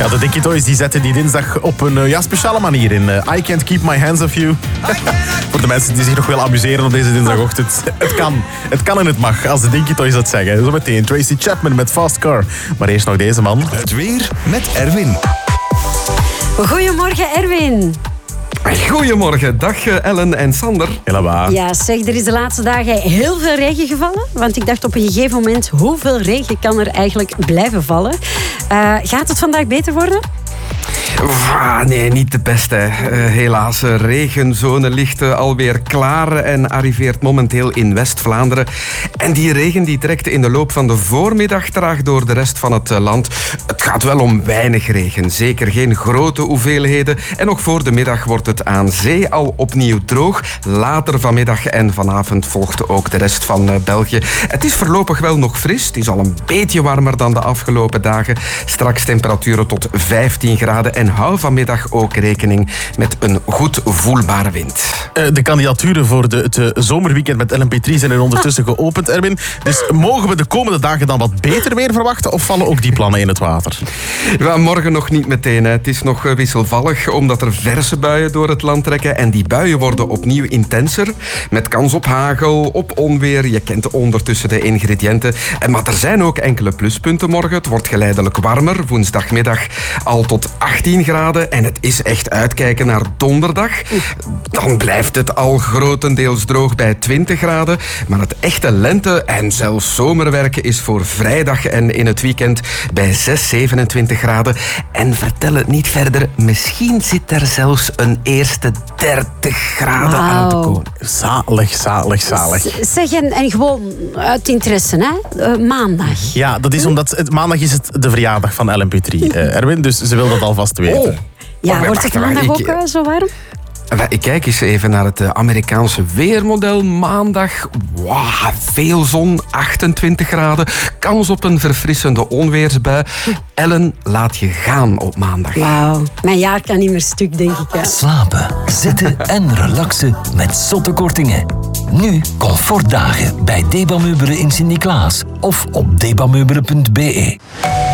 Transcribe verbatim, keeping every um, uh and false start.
Ja, de Dinky Toys die zetten die dinsdag op een uh, ja, speciale manier in. Uh, I Can't Keep My Hands Off You. Voor de mensen die zich nog willen amuseren op deze dinsdagochtend. Het kan, het kan en het mag, als de Dinky Toys dat zeggen. Zometeen Tracy Chapman met Fast Car. Maar eerst nog deze man. Het weer met Erwin. Goedemorgen, Erwin. Goedemorgen, dag Ellen en Sander. Hello. Ja, zeg, er is de laatste dagen heel veel regen gevallen. Want ik dacht op een gegeven moment, hoeveel regen kan er eigenlijk blijven vallen? Uh, gaat het vandaag beter worden? Ah, nee, niet de beste. Uh, helaas, de regenzone ligt uh, alweer klaar en arriveert momenteel in West-Vlaanderen. En die regen die trekt in de loop van de voormiddag traag door de rest van het uh, land. Het gaat wel om weinig regen, zeker geen grote hoeveelheden. En nog voor de middag wordt het aan zee al opnieuw droog. Later vanmiddag en vanavond volgt ook de rest van uh, België. Het is voorlopig wel nog fris. Het is al een beetje warmer dan de afgelopen dagen. Straks temperaturen tot vijftien graden. En hou vanmiddag ook rekening met een goed voelbare wind. De kandidaturen voor de, het zomerweekend met L M P drie zijn er ondertussen geopend, Erwin. Dus mogen we de komende dagen dan wat beter weer verwachten of vallen ook die plannen in het water? Ja, morgen nog niet meteen. Hè. Het is nog wisselvallig omdat er verse buien door het land trekken. En die buien worden opnieuw intenser. Met kans op hagel, op onweer. Je kent ondertussen de ingrediënten. Maar er zijn ook enkele pluspunten morgen. Het wordt geleidelijk warmer. Woensdagmiddag al tot achttien graden. En het is echt uitkijken naar donderdag. Dan blijft het al grotendeels droog bij twintig graden. Maar het echte lente- en zelfs zomerwerken is voor vrijdag en in het weekend bij zes, zevenentwintig graden. En vertel het niet verder, misschien zit er zelfs een eerste dertig graden wow. aan te komen. Zalig, zalig, zalig. Zeg, en, en gewoon uit interesse, hè? Uh, maandag. Ja, dat is omdat het, maandag is het de verjaardag van L M P drie, uh, Erwin. Dus ze wil dat alvast weten. Oh. Ja, Oh, wordt het wacht, maandag wacht, ook ik- uh, zo warm? Ik kijk eens even naar het Amerikaanse weermodel. Maandag, wow, veel zon, achtentwintig graden. Kans op een verfrissende onweersbui. Ellen, laat je gaan op maandag. Wauw, mijn jaar kan niet meer stuk, denk ik. Hè. Slapen, zitten en relaxen met zotte kortingen. Nu comfortdagen bij Debameubelen in Sint-Niklaas of op debameubelen punt be.